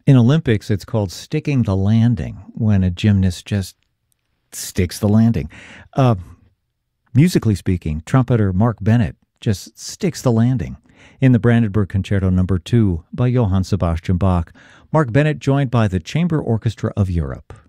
In Olympics, it's called sticking the landing when a gymnast just sticks the landing. Uh, Musically speaking, trumpeter Mark Bennett just sticks the landing. In the Brandenburg Concerto No. 2 by Johann Sebastian Bach, Mark Bennett joined by the Chamber Orchestra of Europe.